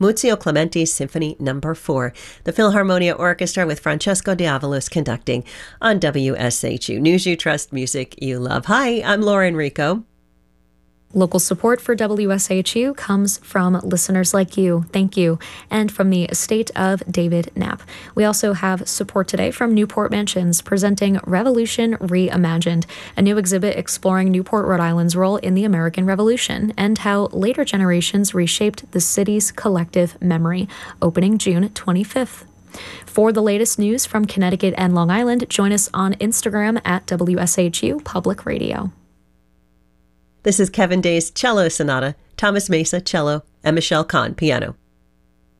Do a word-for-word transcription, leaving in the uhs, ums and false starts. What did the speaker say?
Muzio Clementi's Symphony Number four. The Philharmonia Orchestra with Francesco Diavalos conducting on W S H U. News you trust, music you love. Hi, I'm Laura Enrico. Local support for W S H U comes from listeners like you. Thank you. And from the estate of David Knapp. We also have support today from Newport Mansions presenting Revolution Reimagined, a new exhibit exploring Newport, Rhode Island's role in the American Revolution and how later generations reshaped the city's collective memory, opening June twenty-fifth. For the latest news from Connecticut and Long Island, join us on Instagram at W S H U Public Radio. This is Kevin Day's Cello Sonata, Thomas Mesa, cello, and Michelle Kahn, piano.